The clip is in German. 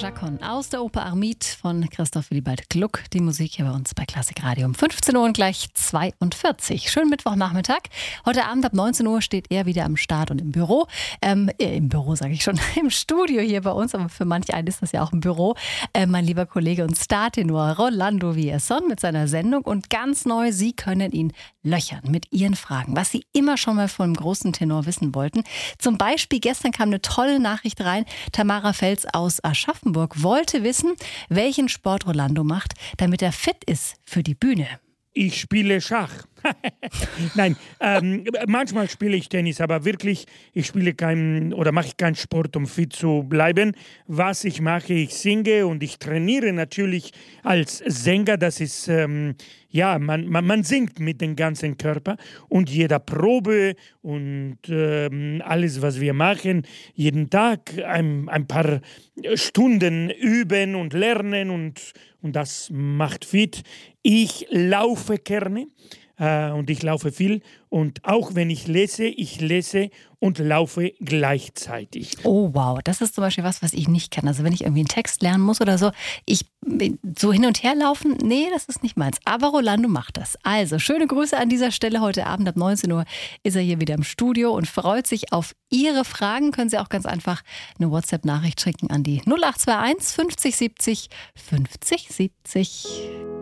Chacon aus der Oper Armide von Christoph Willibald Gluck. Die Musik hier bei uns bei Klassik Radio um 15 Uhr und gleich 42. Schönen Mittwochnachmittag. Heute Abend ab 19 Uhr steht er wieder am Start und im Büro. Im Büro sage ich schon, im Studio hier bei uns, aber für manch einen ist das ja auch ein Büro. Mein lieber Kollege und Startenor Rolando Villazón mit seiner Sendung und ganz neu, Sie können ihn löchern mit Ihren Fragen, was Sie immer schon mal von einem großen Tenor wissen wollten. Zum Beispiel gestern kam eine tolle Nachricht rein. Tamara Fels aus Aschaffenburg wollte wissen, welchen Sport Rolando macht, damit er fit ist für die Bühne. Ich spiele Schach. Nein, manchmal spiele ich Tennis, aber wirklich, ich spiele mache keinen Sport, um fit zu bleiben. Was ich mache, ich singe und ich trainiere natürlich als Sänger. Das ist, man singt mit dem ganzen Körper und jeder Probe und alles, was wir machen, jeden Tag ein paar Stunden üben und lernen und das macht fit. Ich laufe gerne. Und ich laufe viel und auch wenn ich lese und laufe gleichzeitig. Oh wow, das ist zum Beispiel was ich nicht kann. Also wenn ich irgendwie einen Text lernen muss oder so, so hin und her laufen, nee, das ist nicht meins. Aber Rolando macht das. Also schöne Grüße an dieser Stelle. Heute Abend ab 19 Uhr ist er hier wieder im Studio und freut sich auf Ihre Fragen. Können Sie auch ganz einfach eine WhatsApp-Nachricht schicken an die 0821 50 70 50 70.